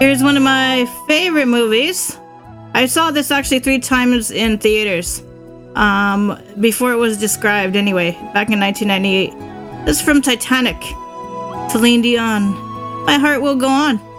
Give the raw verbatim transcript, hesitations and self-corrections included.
Here's one of my favorite movies. I saw this actually three times in theaters. Um, before it was described anyway, back in nineteen ninety-eight. This is from Titanic. Celine Dion. My Heart Will Go On.